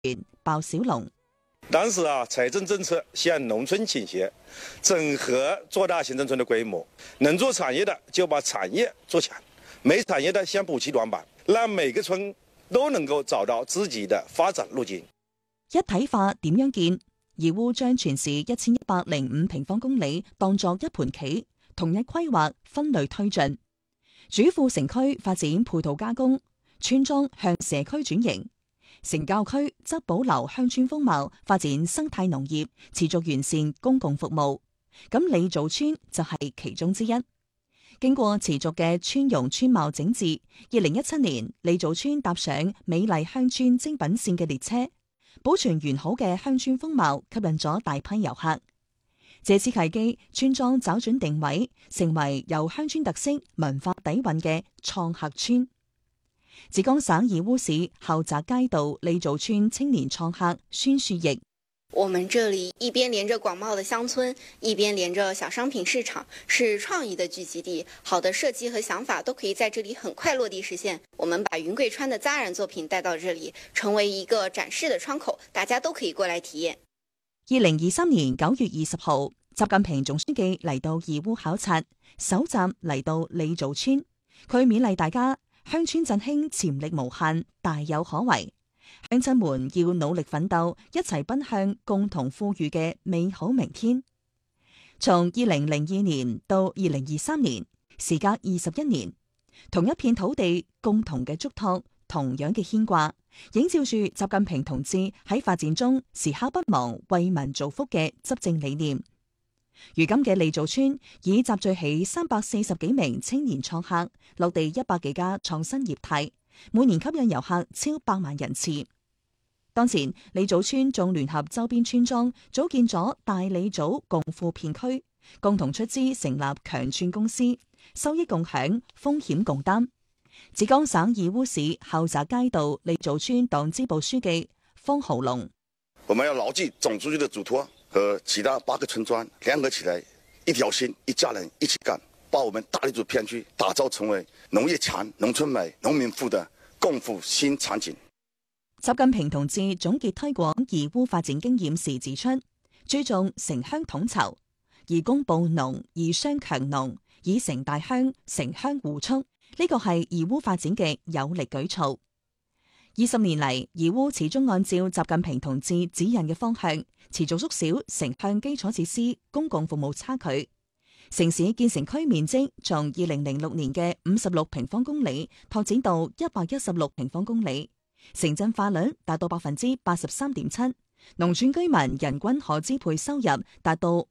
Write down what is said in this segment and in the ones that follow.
員鮑小龍。 當時財政政策向農村傾斜，整合做大新農村的規模，能做產業的就把產業做強，沒產業的先補齊短板，讓每個村都能夠找到自己的發展路徑。 一體化點樣建？義烏將全市1105平方公里當作一盤棋，統一規劃，分類推進。主副城區發展配套加工，村莊向社區轉型。城郊區則保留鄉村風貌，發展生態農業，持續完善公共服務。咁李祖村就係其中之一。經過持續嘅村容村貌整治，2017年李祖村踏上美麗鄉村精品線嘅列車，保存完好嘅鄉村風貌，吸引咗大批遊客。借此契機，村莊找準定位，成為由鄉村特色文化底蘊嘅創客村。浙江省義烏市後澤街道李祖村青年創客孫樹奕： 我們這裡一邊連着廣袤的鄉村，一邊連着小商品市場，是創意的聚集地。好的設計和想法都可以在這裡很快落地實現。我們把雲貴川的紮染作品帶到這裡，成為一個展示的窗口，大家都可以過來體驗。 2023年9月20號，習近平總書記嚟到義烏考察，首站嚟到李祖村，佢勉勵大家鄉村振興潛力無限，大有可為。鄉親們要努力奮鬥，一齊奔向共同富裕嘅美好明天。從2002年到2023年，時隔21年，同一片土地，共同嘅囑託，同樣嘅牽掛，映照住習近平同志喺發展中時刻不忘為民造福嘅執政理念。如今嘅李祖村已集聚起340幾名青年創客，落地100幾家創新業態，每年吸引遊客超100萬人次。當前李祖村仲聯合周邊村莊組建咗大李祖共富片區，共同出資成立強串公司，收益共享，風險共擔。浙江省義烏市後澤街道李祖村黨支部書記方豪龍： 我們要牢記總書記的囑託，和其他8個村莊聯合起來，一條心，一家人，一起幹，把我們大李祖片區打造成為農業強、農村美、農民富的共富新場景。 習近平同志總結推廣義烏發展經驗時指出，注重城鄉統籌，以工務農，以商強農，以城帶鄉，城鄉互促，呢個係義烏發展嘅有力舉措。20年嚟，義烏始終按照習近平同志指引嘅方向，持續縮小城鄉基礎設施公共服務差距。城市建成區面積從2006年嘅56平方公里拓展到116平方公里，城鎮化率達到83.7%，農村居民人均可支配收入達到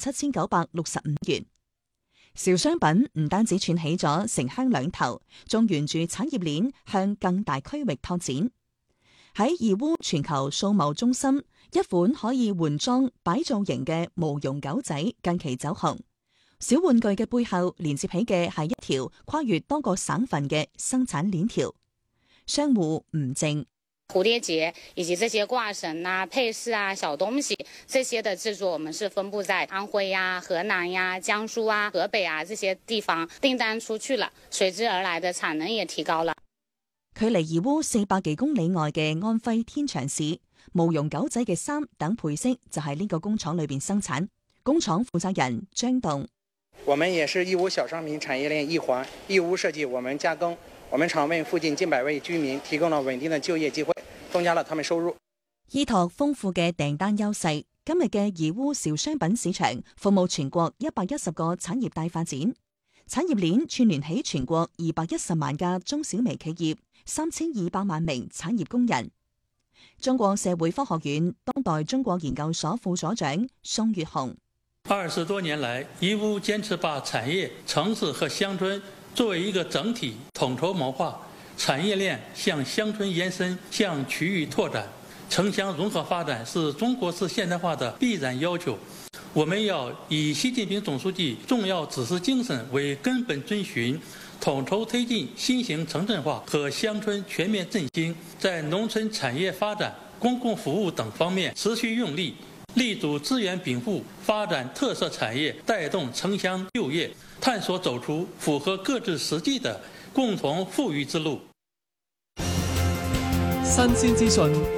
57,965元。小商品唔單止串起咗城鄉兩頭，仲沿住產業鏈向更大區域拓展。喺義烏全球數貿中心，一款可以換裝擺造型嘅毛絨狗仔近期走紅。小玩具嘅背後連接起嘅係一條跨越多個省份嘅生產鏈條。商戶吳靜： 蝴蝶結以及這些掛繩啊、配飾啊、小東西，這些的製作我們是分布在安徽呀、河南呀、江蘇啊、河北啊這些地方，訂單出去了，隨之而來的產能也提高了。 距離義烏400幾公里外嘅安徽天長市，毛絨狗仔嘅衫等配飾就喺呢個工廠裏邊生產。工廠負責人張棟： 我們也是義烏小商品產業鏈一環，義烏設計，我們加工。我們廠為附近近百位居民提供了穩定的就業機會，增加了他們收入。 依託豐富嘅訂單優勢，今日嘅義烏小商品市場服務全國110個產業帶發展，產業鏈串聯起全國210萬家中小微企業，3200萬名產業工人。中國社會科學院當代中國研究所副所長宋月紅 ：20多年來，義烏堅持把產業、城市和鄉村作為一個整體統籌謀劃，產業鏈向鄉村延伸，向區域拓展，城鄉融合發展是中國式現代化的必然要求。我們要以習近平總書記重要指示精神為根本遵循，統籌推進新型城鎮化和鄉村全面振興，在農村產業發展、公共服務等方面持續用力，力主資源稟賦，發展特色產業，帶動城鄉就業，探索走出符合各自實際的共同富裕之路。 新鮮資訊，